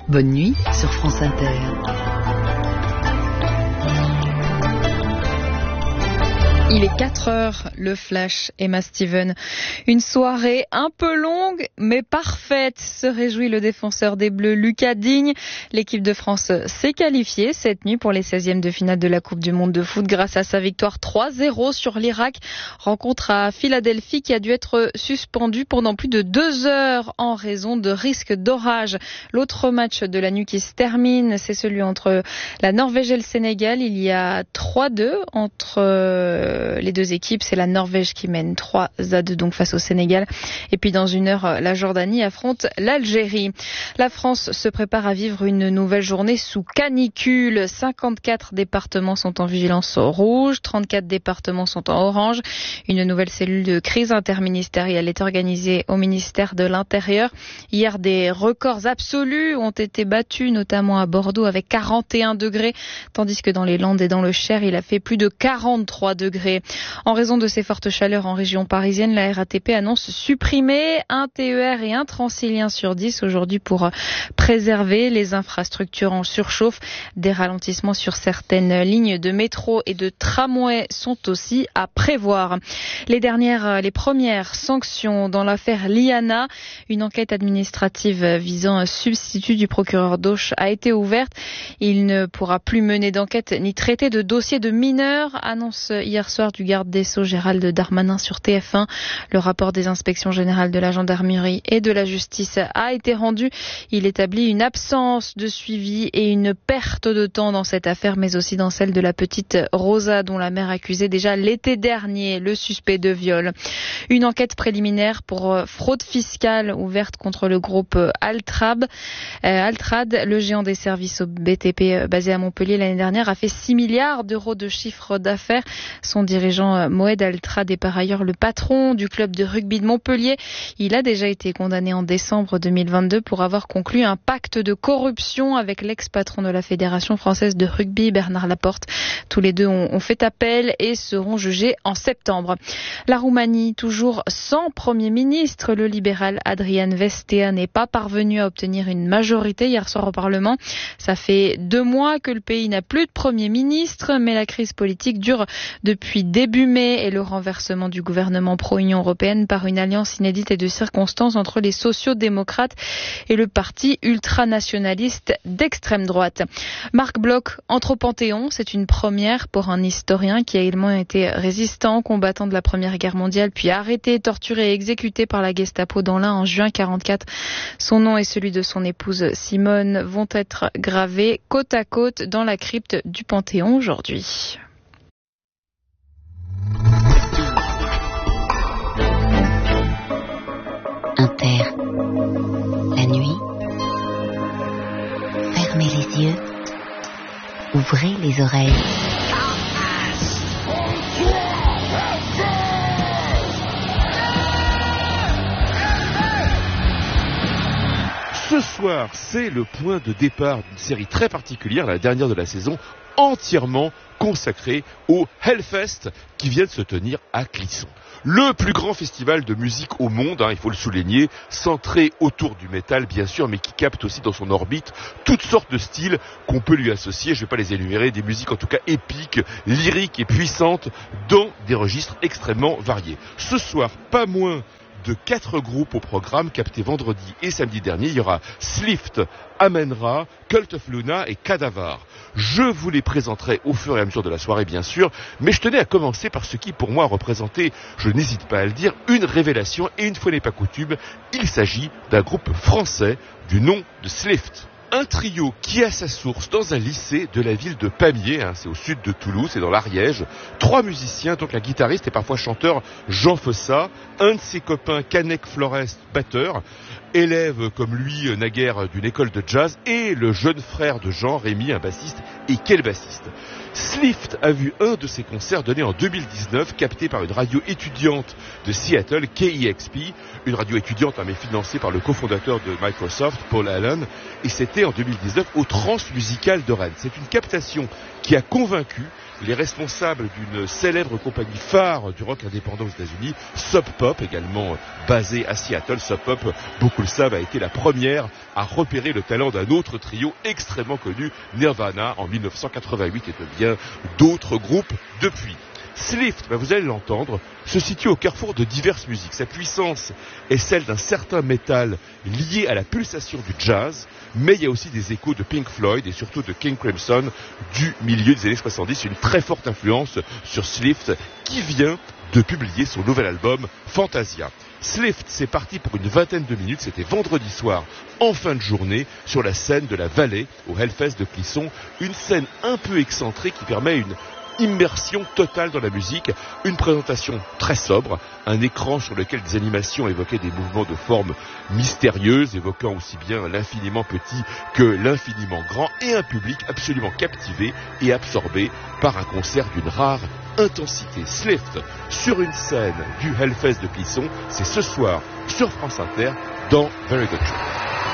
Bonne nuit sur France Inter. Il est 4h, le Flash, Emma Steven. Une soirée un peu longue, mais parfaite, se réjouit le défenseur des Bleus, Lucas Digne. L'équipe de France s'est qualifiée cette nuit pour les 16e de finale de la Coupe du Monde de foot grâce à sa victoire 3-0 sur l'Irak. Rencontre à Philadelphie qui a dû être suspendue pendant plus de 2 heures en raison de risques d'orage. L'autre match de la nuit qui se termine, c'est celui entre la Norvège et le Sénégal. Il y a 3-2 entre les deux équipes. C'est la Norvège qui mène 3-2 donc face au Sénégal. Et puis dans 1 heure, la Jordanie affronte l'Algérie. La France se prépare à vivre une nouvelle journée sous canicule. 54 départements sont en vigilance rouge, 34 départements sont en orange. Une nouvelle cellule de crise interministérielle est organisée au ministère de l'Intérieur. Hier, des records absolus ont été battus, notamment à Bordeaux avec 41 degrés, tandis que dans les Landes et dans le Cher, il a fait plus de 43 degrés. En raison de ces fortes chaleurs en région parisienne, la RATP annonce supprimer un TER et un Transilien sur 10 aujourd'hui pour préserver les infrastructures en surchauffe. Des ralentissements sur certaines lignes de métro et de tramway sont aussi à prévoir. Les premières sanctions dans l'affaire Liana, une enquête administrative visant un substitut du procureur d'Auch a été ouverte. Il ne pourra plus mener d'enquête ni traiter de dossier de mineurs, annonce hier soir du garde des Sceaux Gérald Darmanin sur TF1. Le rapport des inspections générales de la gendarmerie et de la justice a été rendu. Il établit une absence de suivi et une perte de temps dans cette affaire, mais aussi dans celle de la petite Rosa, dont la mère accusait déjà l'été dernier le suspect de viol. Une enquête préliminaire pour fraude fiscale ouverte contre le groupe Altrad. Le géant des services au BTP basé à Montpellier l'année dernière, a fait 6 milliards d'euros de chiffre d'affaires. Son dirigeant Moed Altrad est par ailleurs le patron du club de rugby de Montpellier. Il a déjà été condamné en décembre 2022 pour avoir conclu un pacte de corruption avec l'ex-patron de la Fédération française de rugby, Bernard Laporte. Tous les deux ont fait appel et seront jugés en septembre. La Roumanie, toujours sans Premier ministre, le libéral Adrian Vestea n'est pas parvenu à obtenir une majorité hier soir au Parlement. Ça fait 2 mois que le pays n'a plus de Premier ministre, mais la crise politique dure depuis début mai et le renversement du gouvernement pro-Union européenne par une alliance inédite et de circonstances entre les sociaux-démocrates et le parti ultranationaliste d'extrême droite. Marc Bloch entre au Panthéon, c'est une première pour un historien qui a également été résistant, combattant de la Première Guerre mondiale, puis arrêté, torturé et exécuté par la Gestapo dans l'Ain en juin 1944. Son nom et celui de son épouse Simone vont être gravés côte à côte dans la crypte du Panthéon aujourd'hui. Inter, la nuit, fermez les yeux, ouvrez les oreilles. Ce soir, c'est le point de départ d'une série très particulière, la dernière de la saison, entièrement consacrée au Hellfest qui vient de se tenir à Clisson. Le plus grand festival de musique au monde, il faut le souligner, centré autour du métal bien sûr, mais qui capte aussi dans son orbite toutes sortes de styles qu'on peut lui associer, je ne vais pas les énumérer, des musiques en tout cas épiques, lyriques et puissantes, dans des registres extrêmement variés. Ce soir, pas moins de 4 groupes au programme, captés vendredi et samedi dernier. Il y aura Slift, Amenra, Cult of Luna et Cadavar. Je vous les présenterai au fur et à mesure de la soirée, bien sûr, mais je tenais à commencer par ce qui, pour moi, représentait, je n'hésite pas à le dire, une révélation, et une fois n'est pas coutume, il s'agit d'un groupe français du nom de Slift. Un trio qui a sa source dans un lycée de la ville de Pamiers, c'est au sud de Toulouse, c'est dans l'Ariège. 3 musiciens, donc un guitariste et parfois chanteur Jean Fossa, un de ses copains Canek Florest, batteur, élève comme lui naguère d'une école de jazz, et le jeune frère de Jean, Rémi, un bassiste, et quel bassiste. Slift a vu un de ses concerts donné en 2019, capté par une radio étudiante de Seattle, KEXP, une radio étudiante mais financée par le cofondateur de Microsoft, Paul Allen, et c'était en 2019 au Transmusical de Rennes. C'est une captation qui a convaincu les responsables d'une célèbre compagnie phare du rock indépendant aux États-Unis, Sub Pop, également basée à Seattle. Sub Pop, beaucoup le savent, a été la première a repéré le talent d'un autre trio extrêmement connu, Nirvana, en 1988 et de bien d'autres groupes depuis. Slift, vous allez l'entendre, se situe au carrefour de diverses musiques. Sa puissance est celle d'un certain métal lié à la pulsation du jazz, mais il y a aussi des échos de Pink Floyd et surtout de King Crimson du milieu des années 70. Une très forte influence sur Slift qui vient de publier son nouvel album Fantasia. Slift, c'est parti pour une vingtaine de minutes, c'était vendredi soir en fin de journée sur la scène de la Vallée au Hellfest de Clisson. Une scène un peu excentrée qui permet une immersion totale dans la musique, une présentation très sobre, un écran sur lequel des animations évoquaient des mouvements de forme mystérieuses, évoquant aussi bien l'infiniment petit que l'infiniment grand, et un public absolument captivé et absorbé par un concert d'une rare intensité. Slift sur une scène du Hellfest de Clisson, c'est ce soir sur France Inter dans Very Good Show.